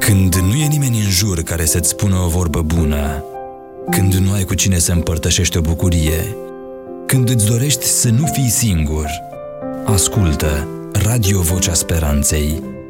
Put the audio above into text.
Când nu e nimeni în jur care să-ți spună o vorbă bună, când nu ai cu cine să împărtășești o bucurie, când îți dorești să nu fii singur, ascultă Radio Vocea Speranței.